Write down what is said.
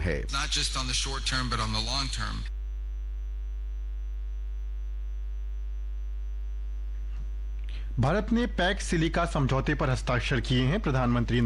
है। Not just on the short term, but on the long term. Bharat ने PACS silica समझौते पर हस्ताक्षर किए हैं। प्रधानमंत्री